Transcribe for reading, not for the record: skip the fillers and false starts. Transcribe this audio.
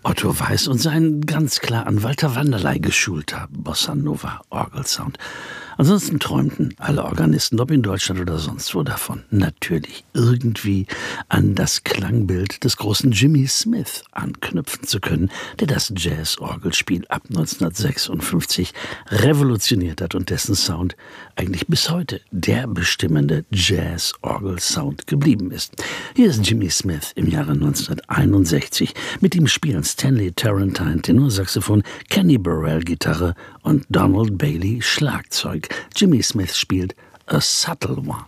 Otto Weiß und sein ganz klar an Walter Wanderlei geschulter Bossa Nova Orgelsound. Ansonsten träumten alle Organisten, ob in Deutschland oder sonst wo, davon, natürlich irgendwie an das Klangbild des großen Jimmy Smith anknüpfen zu können, der das Jazz-Orgelspiel ab 1956 revolutioniert hat und dessen Sound eigentlich bis heute der bestimmende Jazz-Orgelsound geblieben ist. Hier ist Jimmy Smith im Jahre 1961. Mit ihm spielen Stanley Tarantine Tenorsaxophon, Kenny Burrell Gitarre und Donald Bailey Schlagzeug. Jimmy Smith spielt A Subtle One.